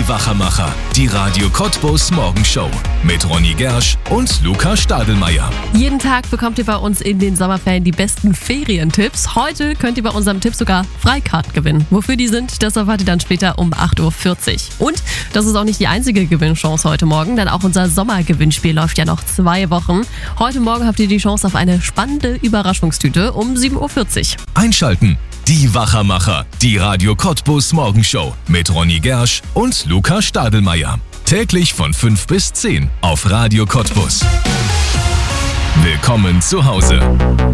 Die Wachermacher, die Radio Cottbus Morgenshow mit Ronny Gersch und Luca Stadelmeier. Jeden Tag bekommt ihr bei uns in den Sommerferien die besten Ferientipps. Heute könnt ihr bei unserem Tipp sogar Freikarten gewinnen. Wofür die sind, das erfahrt ihr dann später um 8.40 Uhr. Und das ist auch nicht die einzige Gewinnchance heute Morgen, denn auch unser Sommergewinnspiel läuft ja noch 2 Wochen. Heute Morgen habt ihr die Chance auf eine spannende Überraschungstüte um 7.40 Uhr. Einschalten. Die Wachermacher, die Radio Cottbus Morgenshow mit Ronny Gersch und Luca Stadelmeier. Täglich von 5 bis 10 auf Radio Cottbus. Willkommen zu Hause.